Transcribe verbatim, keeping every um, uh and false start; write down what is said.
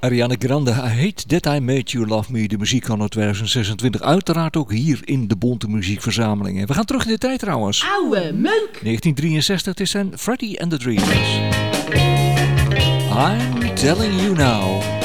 Ariana Grande, I Hate That I Made You Love Me. De muziek anno twintig zesentwintig. Uiteraard ook hier in de Bonte Muziekverzameling. We gaan terug in de tijd trouwens. Oude meuk! negentien drieënzestig, het is zijn Freddie and the Dreamers. I'm telling you now.